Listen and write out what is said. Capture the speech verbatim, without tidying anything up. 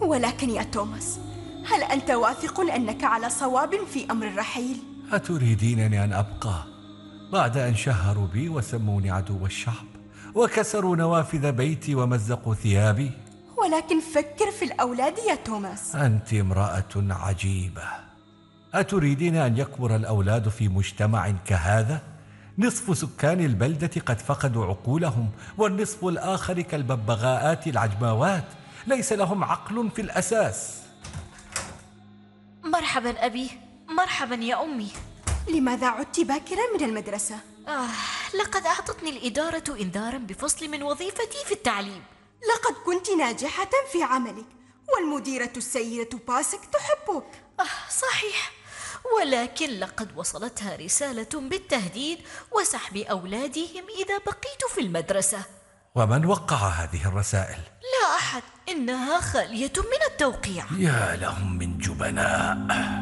ولكن يا توماس، هل أنت واثق أنك على صواب في أمر الرحيل؟ أتريدينني أن أبقى بعد أن شهروا بي وسموني عدو الشعب وكسروا نوافذ بيتي ومزقوا ثيابي؟ ولكن فكر في الأولاد يا توماس. أنت امرأة عجيبة. أتريدين أن يكبر الأولاد في مجتمع كهذا؟ نصف سكان البلدة قد فقدوا عقولهم، والنصف الآخر كالببغاءات العجماوات، ليس لهم عقل في الأساس. مرحبا أبي. مرحبا يا أمي. لماذا عدت باكرا من المدرسة؟ آه لقد أعطتني الإدارة إنذارا بفصل من وظيفتي في التعليم. لقد كنت ناجحة في عملك، والمديرة السيدة باسك تحبك. آه صحيح، ولكن لقد وصلتها رسالة بالتهديد وسحب أولادهم إذا بقيت في المدرسة. ومن وقع هذه الرسائل؟ لا أحد، إنها خالية من التوقيع. يا لهم من جبناء.